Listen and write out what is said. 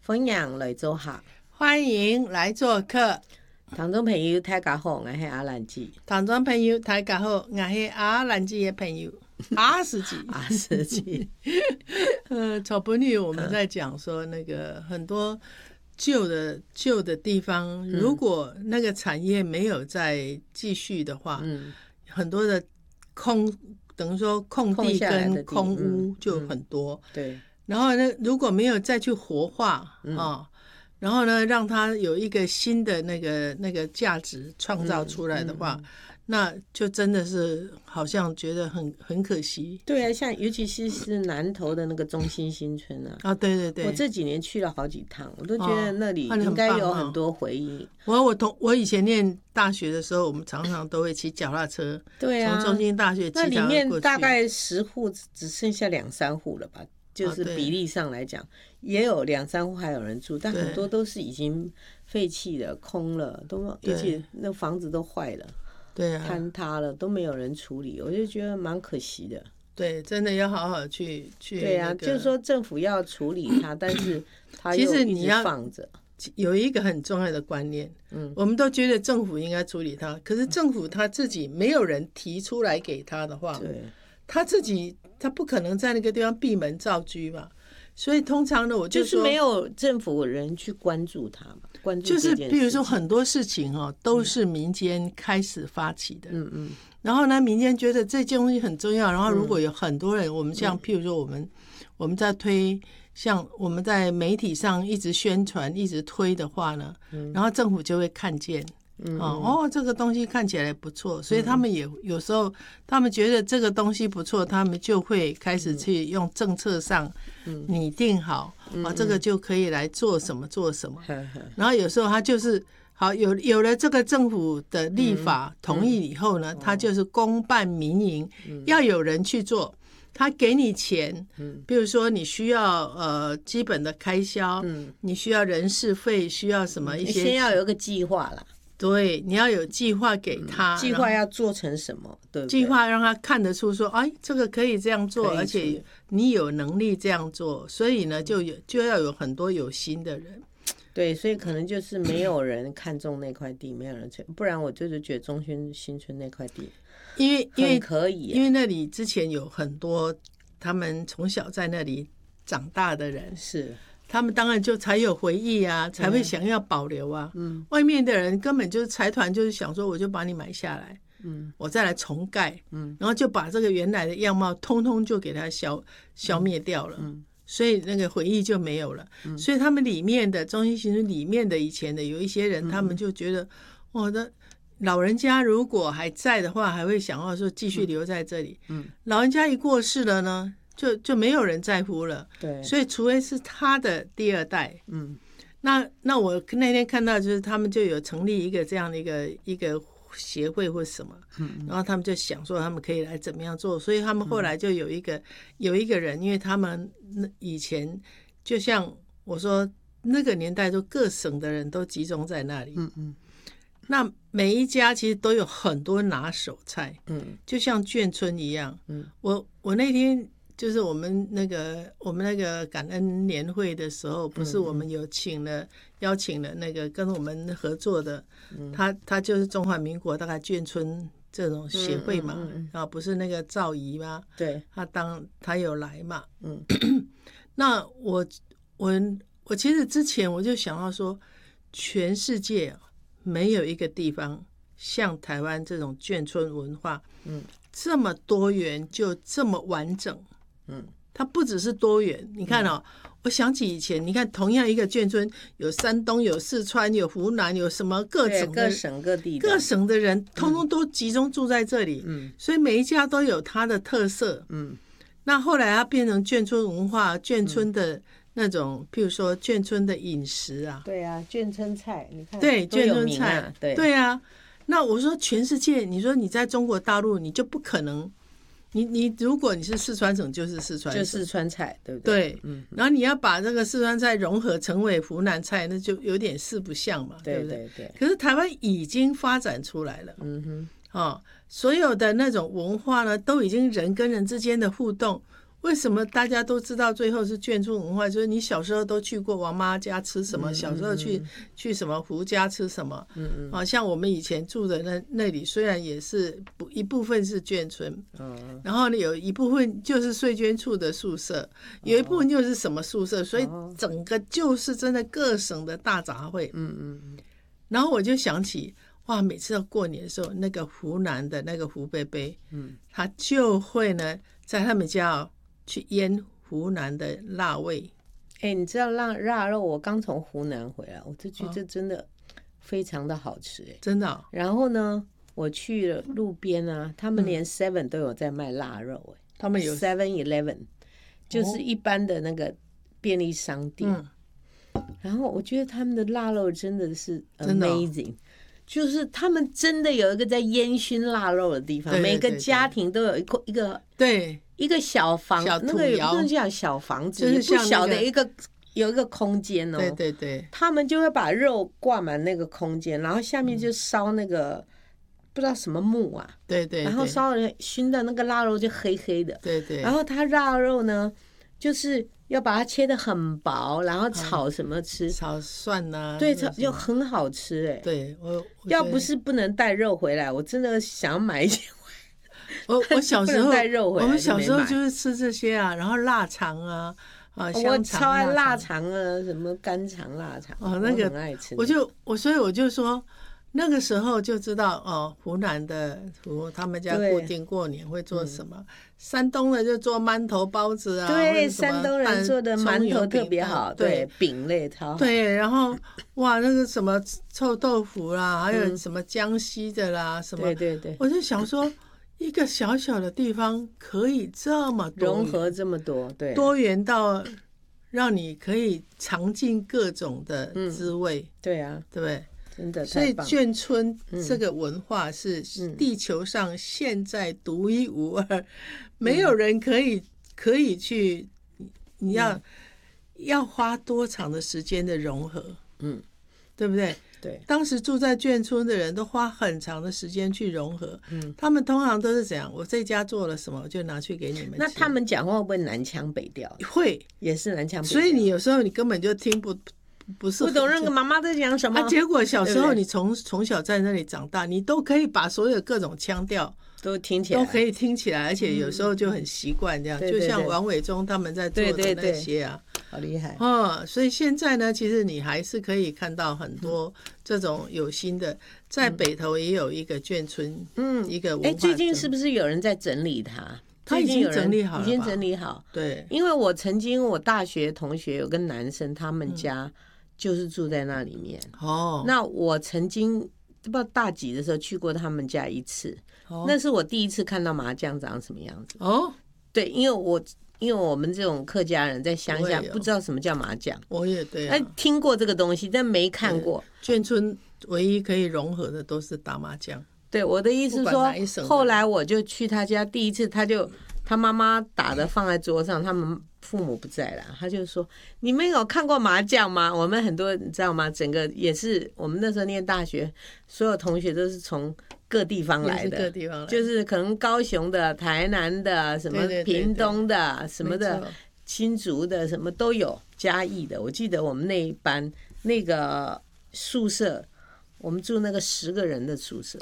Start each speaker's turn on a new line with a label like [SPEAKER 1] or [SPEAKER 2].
[SPEAKER 1] 分享来做客，
[SPEAKER 2] 欢迎来做客。
[SPEAKER 1] 听众朋友大家好，我是阿兰姐。
[SPEAKER 2] 听众朋友大家好，我是阿兰姐的朋友阿司机。
[SPEAKER 1] 阿司机，
[SPEAKER 2] 草本里我们在讲说，那个很多旧的地方，如果那个产业没有再继续的话，很多的等于说空地跟空屋就很多。
[SPEAKER 1] 对。
[SPEAKER 2] 然后呢，如果没有再去活化然后呢，让它有一个新的那个价值创造出来的话，那就真的是好像觉得很可惜。
[SPEAKER 1] 对啊，像尤其是南投的那个中心新村啊，
[SPEAKER 2] 对对对，
[SPEAKER 1] 我这几年去了好几趟，我都觉得那里应该有很多回忆。
[SPEAKER 2] 我以前念大学的时候，我们常常都会骑脚踏车，
[SPEAKER 1] 对啊，
[SPEAKER 2] 从中心大学骑
[SPEAKER 1] 那里面大概10户只剩下2-3户了吧。就是比例上来讲，也有2-3户还有人住，但很多都是已经废弃了、空了，而且那房子都坏了，
[SPEAKER 2] 对啊，
[SPEAKER 1] 坍塌了，都没有人处理，我就觉得蛮可惜的。
[SPEAKER 2] 对，真的要好好去。
[SPEAKER 1] 对啊，就是说政府要处理它，但是它又一直放着。
[SPEAKER 2] 有一个很重要的观念，我们都觉得政府应该处理它，可是政府他自己没有人提出来给他的话，
[SPEAKER 1] 对，
[SPEAKER 2] 他不可能在那个地方闭门造车嘛，所以通常呢，我
[SPEAKER 1] 就是没有政府人去关注它嘛，关注
[SPEAKER 2] 就是比如说很多事情都是民间开始发起的，然后呢，民间觉得这件东西很重要，然后如果有很多人，我们像譬如说我们在推，像我们在媒体上一直宣传、一直推的话呢，然后政府就会看见。这个东西看起来不错，所以他们也有时候他们觉得这个东西不错，他们就会开始去用政策上拟定好，这个就可以来做什么做什么。然后有时候他就是好有了这个政府的立法同意以后呢，他就是公办民营，要有人去做。他给你钱，比如说你需要基本的开销，你需要人事费，需要什么一些，
[SPEAKER 1] 先要有一个计划啦。
[SPEAKER 2] 对，你要有计划给他，
[SPEAKER 1] 计划要做成什么？对，
[SPEAKER 2] 计划让他看得出说，这个可以这样做，而且你有能力这样做，所以呢，就要有很多有心的人。
[SPEAKER 1] 对，所以可能就是没有人看中那块地，没有人不然我就是觉得中心新村那块地，
[SPEAKER 2] 因为
[SPEAKER 1] 可以，
[SPEAKER 2] 因为那里之前有很多他们从小在那里长大的人
[SPEAKER 1] 是。
[SPEAKER 2] 他们当然就才有回忆啊，才会想要保留啊。外面的人根本就是财团，就是想说我就把你买下来，我再来重盖，然后就把这个原来的样貌通通就给它消灭掉了，所以那个回忆就没有了。所以他们里面的中心新村里面的以前的有一些人，他们就觉得我的老人家如果还在的话，还会想要说继续留在这里。老人家一过世了呢，就没有人在乎了，
[SPEAKER 1] 对，
[SPEAKER 2] 所以除非是他的第二代，那我那天看到就是他们就有成立一个这样的一个协会或什么，然后他们就想说他们可以来怎么样做，所以他们后来就有一个人，因为他们以前就像我说那个年代，就各省的人都集中在那里，那每一家其实都有很多拿手菜，就像眷村一样，我那天。就是我们那个感恩年会的时候，不是我们有邀请了那个跟我们合作的，他就是中华民国大概眷村这种协会嘛，不是那个赵怡吗？
[SPEAKER 1] 对，
[SPEAKER 2] 他有来嘛，那我其实之前我就想到说，全世界没有一个地方像台湾这种眷村文化，这么多元就这么完整。它不只是多元，你看我想起以前，你看同样一个眷村，有山东，有四川，有湖南，有什么各
[SPEAKER 1] 省各地
[SPEAKER 2] 各省的人，通通都集中住在这里，所以每一家都有它的特色，那后来它变成眷村文化，眷村的那种，譬如说眷村的饮食啊，
[SPEAKER 1] 对啊，眷村菜，你看，
[SPEAKER 2] 对，眷村菜，对啊，那我说全世界，你说你在中国大陆，你就不可能。你如果你是四川省，就是四川省，
[SPEAKER 1] 就四川菜，对不对？
[SPEAKER 2] 对，然后你要把这个四川菜融合成为湖南菜，那就有点四不像嘛，对不对？可是台湾已经发展出来了，所有的那种文化呢，都已经人跟人之间的互动， 为什么大家都知道最后是眷村文化？就是你小时候都去过王妈家吃什么，小时候去什么胡家吃什么，像我们以前住的那里，虽然也是一部分是眷村，然后呢有一部分就是税捐处的宿舍，有一部分就是什么宿舍，所以整个就是真的各省的大杂烩。然后我就想起，哇，每次到过年的时候，那个湖南的那个胡伯伯，他就会呢在他们家去腌湖南的腊味。
[SPEAKER 1] 你知道腊肉，我刚从湖南回来，我就觉得真的非常的好吃，
[SPEAKER 2] 真的。
[SPEAKER 1] 然后呢，我去了路边啊，他们连 Seven 都有在卖腊肉，
[SPEAKER 2] 他们有
[SPEAKER 1] 7-Eleven， 就是一般的那个便利商店。然后我觉得他们的腊肉真的是 amazing，就是他们真的有一个在烟熏腊肉的地方，每个家庭都有一个小房，那个也不能叫小房子，也不小的有一个空间哦。
[SPEAKER 2] 对，
[SPEAKER 1] 他们就会把肉挂满那个空间，然后下面就烧那个不知道什么木啊，
[SPEAKER 2] 对，
[SPEAKER 1] 然后烧了熏的那个腊肉就黑黑的，
[SPEAKER 2] 对。
[SPEAKER 1] 然后它腊肉呢，就是要把它切得很薄，然后炒什么吃？
[SPEAKER 2] 炒蒜啊，
[SPEAKER 1] 对，就很好吃
[SPEAKER 2] 对，
[SPEAKER 1] 要不是不能带肉回来，我真的想买一些。
[SPEAKER 2] 我小时候
[SPEAKER 1] 带肉回来，
[SPEAKER 2] 我们小时候就是吃这些啊，然后腊肠啊，
[SPEAKER 1] 我超爱腊肠啊，什么干肠、腊肠，那个很爱吃。
[SPEAKER 2] 所以我就说，那个时候就知道湖南的他们家固定过年会做什么，山东的就做馒头、包子啊，
[SPEAKER 1] 对，山东人做的馒头特别好，对，饼类超好。
[SPEAKER 2] 对，然后哇，那个什么臭豆腐啦，还有什么江西的啦，什么，
[SPEAKER 1] 对，
[SPEAKER 2] 我就想说，一个小小的地方可以这么多
[SPEAKER 1] 融合这么多，对，
[SPEAKER 2] 多元到让你可以尝尽各种的滋味，
[SPEAKER 1] 对啊，
[SPEAKER 2] 对不对？
[SPEAKER 1] 真的，
[SPEAKER 2] 所以眷村这个文化是地球上现在独一无二，没有人可以去，你要花多长的时间的融合，对不对？
[SPEAKER 1] 对，
[SPEAKER 2] 当时住在眷村的人都花很长的时间去融合，他们通常都是怎样？我这家做了什么，我就拿去给你们吃。
[SPEAKER 1] 那他们讲话会不会南腔北调？
[SPEAKER 2] 会，
[SPEAKER 1] 也是南腔北调。
[SPEAKER 2] 所以你有时候你根本就听不
[SPEAKER 1] 懂那个妈妈在讲什么。
[SPEAKER 2] 结果小时候你从小在那里长大，你都可以把所有各种腔调
[SPEAKER 1] 都听起来，
[SPEAKER 2] 都可以听起来，而且有时候就很习惯这样。就像王伟忠他们在做的那些啊，
[SPEAKER 1] 好厉害
[SPEAKER 2] 所以现在呢，其实你还是可以看到很多这种有心的，在北投也有一个眷村，一个文化。
[SPEAKER 1] 最近是不是有人在整理它？
[SPEAKER 2] 他已经整理好了，
[SPEAKER 1] 已经整理好。
[SPEAKER 2] 对，
[SPEAKER 1] 因为我大学同学有个男生，他们家就是住在那里面。那我曾经不知道大几的时候去过他们家一次，那是我第一次看到麻将长什么样子。对，因为我们这种客家人在乡下不知道什么叫麻将，
[SPEAKER 2] 我也对
[SPEAKER 1] 听过这个东西，但没看过。
[SPEAKER 2] 眷村唯一可以融合的都是打麻将。
[SPEAKER 1] 对，我的意思是说，后来我就去他家，第一次他妈妈打的放在桌上，他们父母不在了，他就说：“你们有看过麻将吗？”我们很多你知道吗？整个也是我们那时候念大学，所有同学都是从各地方来的，就是可能高雄的、台南的、什么屏东的、什么的、新竹的，什么都有，嘉义的。我记得我们那一班那个宿舍。我们住那个10个人的宿舍，